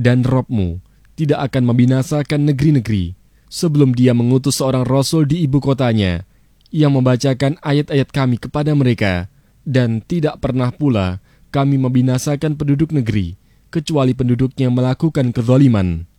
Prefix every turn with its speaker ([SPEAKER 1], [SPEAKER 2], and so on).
[SPEAKER 1] Dan Rabb-Mu tidak akan membinasakan negeri-negeri sebelum Dia mengutus seorang rasul di ibu kotanya yang membacakan ayat-ayat Kami kepada mereka. Dan tidak pernah pula Kami membinasakan penduduk negeri kecuali penduduknya melakukan kezaliman.